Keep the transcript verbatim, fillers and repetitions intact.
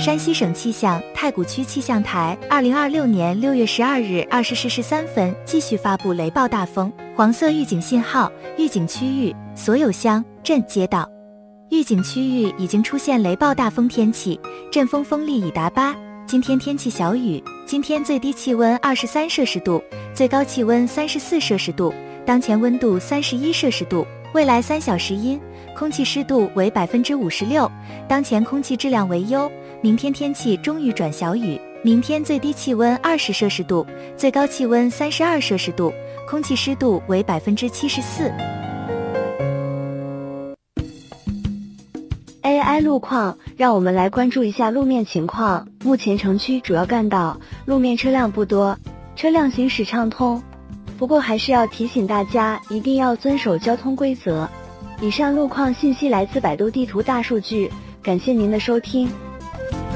山西省气象太谷区气象台二零二六年六月十二日二十时十三分继续发布雷暴大风黄色预警信号，预警区域所有乡镇街道。预警区域已经出现雷暴大风天气，阵风风力已达八。今天天气小雨，今天最低气温二十三摄氏度，最高气温三十四摄氏度，当前温度三十一摄氏度，未来三小时阴，空气湿度为百分之五十六，当前空气质量为优。明天天气中雨转小雨，明天最低气温二十摄氏度，最高气温三十二摄氏度，空气湿度为百分之七十四。 A I 路况，让我们来关注一下路面情况。目前城区主要干道路面车辆不多，车辆行驶畅通。不过还是要提醒大家，一定要遵守交通规则。以上路况信息来自百度地图大数据，感谢您的收听。